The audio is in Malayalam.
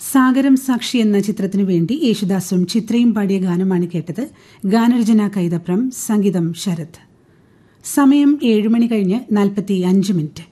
സാഗരം സാക്ഷി എന്ന ചിത്രത്തിനു വേണ്ടി യേശുദാസും ചിത്രയും പാടിയ ഗാനമാണ് കേട്ടത്. ഗാനരചന കൈതപ്രം, സംഗീതം ശരത്. സമയം 7 മണി കഴിഞ്ഞ് 45 മിനിറ്റ്.